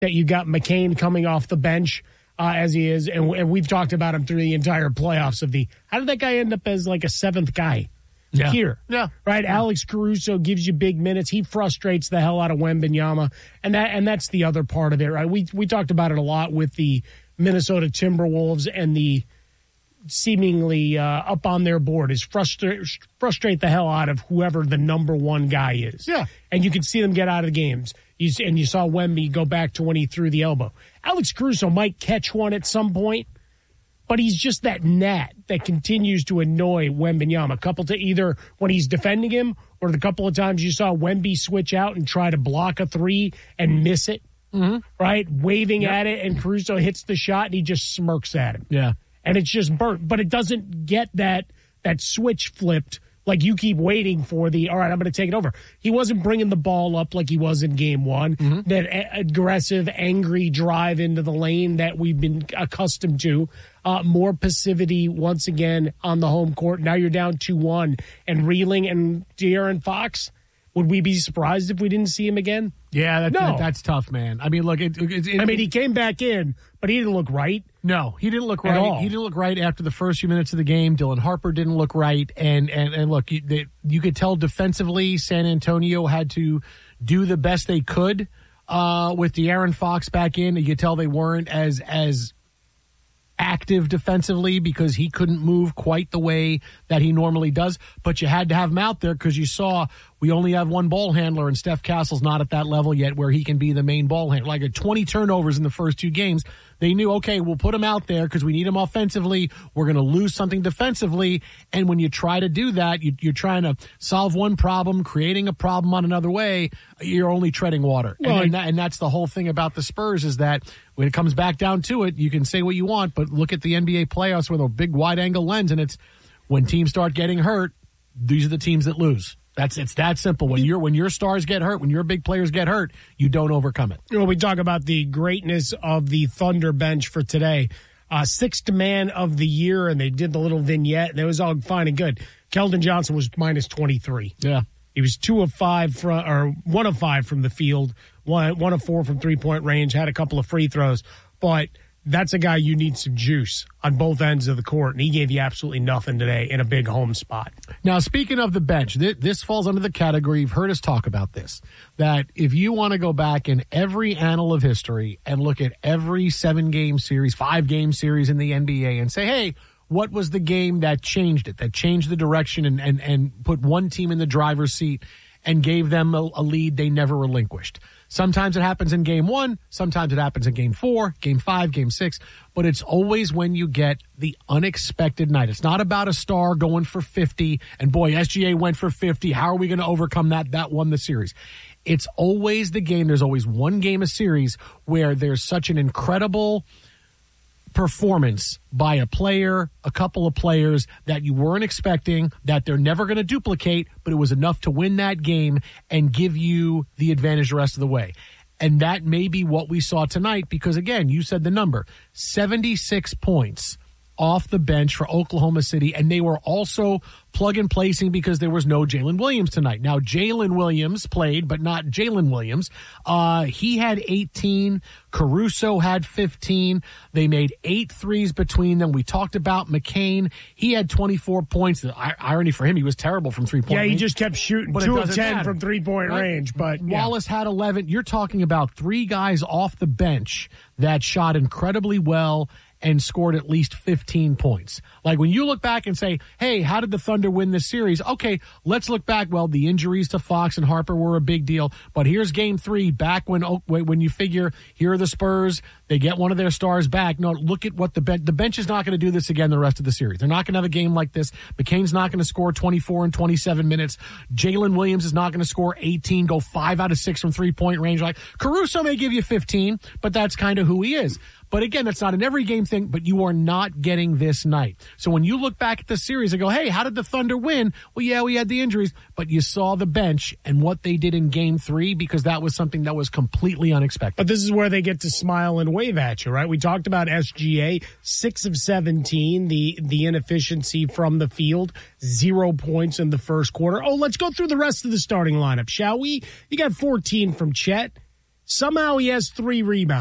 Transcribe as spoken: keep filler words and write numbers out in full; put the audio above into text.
that you got McCain coming off the bench uh, as he is, and, and we've talked about him through the entire playoffs of the, how did that guy end up as like a seventh guy yeah. here? Yeah. Right? Yeah. Alex Caruso gives you big minutes. He frustrates the hell out of Wembanyama, and that and that's the other part of it, right? We, we talked about it a lot with the Minnesota Timberwolves and the seemingly uh, up on their board is frustrate frustrate the hell out of whoever the number one guy is. Yeah. And you can see them get out of the games. You, and you saw Wemby go back to when he threw the elbow. Alex Caruso might catch one at some point, but he's just that gnat that continues to annoy Wembanyama. A couple to either when he's defending him or the couple of times you saw Wemby switch out and try to block a three and miss it, mm-hmm. right? Waving yep. at it, and Caruso hits the shot and he just smirks at him. Yeah. And it's just burnt, but it doesn't get that that switch flipped like you keep waiting for the, all right, I'm going to take it over. He wasn't bringing the ball up like he was in game one, mm-hmm. that a- aggressive, angry drive into the lane that we've been accustomed to. Uh, more passivity once again on the home court. Now you're down two one and reeling. And De'Aaron Fox, would we be surprised if we didn't see him again? Yeah, that, no. that, that's tough, man. I mean, look, it, it, it, I mean, he came back in, but he didn't look right. No, he didn't look At right. all. He didn't look right after the first few minutes of the game. Dylan Harper didn't look right. And, and, and look, you, they, you could tell defensively San Antonio had to do the best they could uh, with De'Aaron Fox back in. You could tell they weren't as as active defensively because he couldn't move quite the way that he normally does. But you had to have him out there because you saw we only have one ball handler, and Steph Castle's not at that level yet where he can be the main ball handler. Like at twenty turnovers in the first two games, they knew, okay, we'll put him out there because we need him offensively. We're going to lose something defensively. And when you try to do that, you, you're trying to solve one problem, creating a problem on another way, you're only treading water. Well, and, and, that, and that's the whole thing about the Spurs is that when it comes back down to it, you can say what you want, but look at the N B A playoffs with a big wide-angle lens, and it's when teams start getting hurt, these are the teams that lose. That's it's that simple. When your when your stars get hurt, when your big players get hurt, you don't overcome it. You know, we talk about the greatness of the Thunder bench for today. Uh, sixth man of the year, and they did the little vignette, and it was all fine and good. Keldon Johnson was minus twenty-three. Yeah. He was two of five from, or one of five from the field, one one of four from three-point range, had a couple of free throws, but that's a guy you need some juice on both ends of the court, and he gave you absolutely nothing today in a big home spot. Now, speaking of the bench, th- this falls under the category, you've heard us talk about this, that if you want to go back in every annal of history and look at every seven-game series, five-game series in the N B A and say, hey, what was the game that changed it, that changed the direction and, and, and put one team in the driver's seat and gave them a, a lead they never relinquished? Sometimes it happens in game one. Sometimes it happens in game four, game five, game six. But it's always when you get the unexpected night. It's not about a star going for fifty. And boy, S G A went for fifty. How are we going to overcome that? That won the series. It's always the game. There's always one game a series where there's such an incredible performance by a player, a couple of players that you weren't expecting, that they're never going to duplicate, but it was enough to win that game and give you the advantage the rest of the way. And that may be what we saw tonight because, again, you said the number, seventy-six points off the bench for Oklahoma City, and they were also plug and placing because there was no Jalen Williams tonight. Now, Jalen Williams played, but not Jalen Williams. Uh, he had eighteen. Caruso had fifteen. They made eight threes between them. We talked about McCain. He had twenty-four points. The irony for him, he was terrible from three-point Yeah, range. he just kept shooting but two of ten matter. from three-point right? range. But yeah. Wallace had eleven. You're talking about three guys off the bench that shot incredibly well and scored at least fifteen points. Like when you look back and say, hey, how did the Thunder win this series? Okay, let's look back. Well, the injuries to Fox and Harper were a big deal. But here's game three, back when when you figure here are the Spurs, they get one of their stars back. No, look at what the bench, the bench is not going to do this again the rest of the series. They're not going to have a game like this. McCain's not going to score twenty-four and twenty-seven minutes. Jalen Williams is not going to score eighteen, go five out of six from three-point range. Like Caruso may give you fifteen, but that's kind of who he is. But again, that's not an every game thing, but you are not getting this night. So when you look back at the series and go, hey, how did the Thunder win? Well, yeah, we had the injuries, but you saw the bench and what they did in game three because that was something that was completely unexpected. But this is where they get to smile and wave at you, right? We talked about S G A, six of seventeen, the, the inefficiency from the field, zero points in the first quarter. Oh, let's go through the rest of the starting lineup, shall we? You got fourteen from Chet. Somehow he has three rebounds.